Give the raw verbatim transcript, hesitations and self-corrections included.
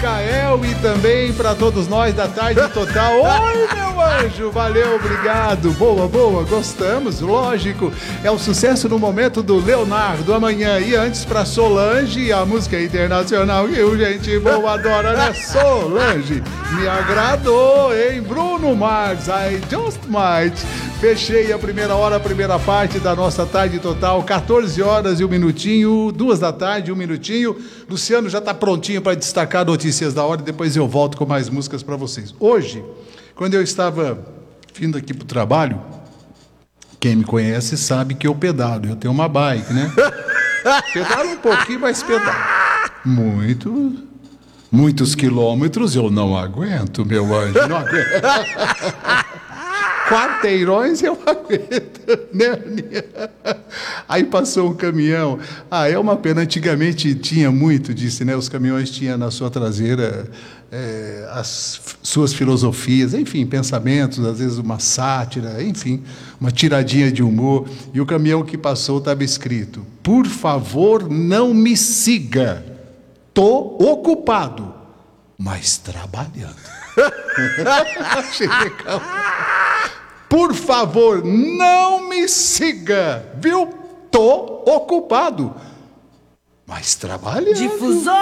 Kael e também para todos nós da Tarde Total. Oi, meu anjo, valeu, obrigado. Boa, boa, gostamos, lógico. É o sucesso no momento do Leonardo amanhã. E antes para Solange, a música internacional que o gente boa adora, né? Solange, me agradou, hein? Bruno Mars, I Just Might. Fechei a primeira hora, a primeira parte da nossa Tarde Total, quatorze horas e um minutinho, duas da tarde, um minutinho. Luciano já está prontinho para destacar notícias da hora e depois eu volto com mais músicas para vocês. Hoje, quando eu estava vindo aqui para o trabalho, quem me conhece sabe que eu pedalo, eu tenho uma bike, né? Pedalo um pouquinho, mas pedalo. Muito, muitos quilômetros eu não aguento, meu anjo, não aguento. Quarteirões eu aguento, né, Aninha? Aí passou um caminhão. Ah, é uma pena. Antigamente tinha muito disso, né? Os caminhões tinham na sua traseira é, as suas filosofias, enfim, pensamentos, às vezes uma sátira, enfim, uma tiradinha de humor. E o caminhão que passou estava escrito: por favor, não me siga. Tô ocupado, mas trabalhando. Achei legal. Por favor, não me siga, viu? Tô ocupado, mas trabalhando. Difusor.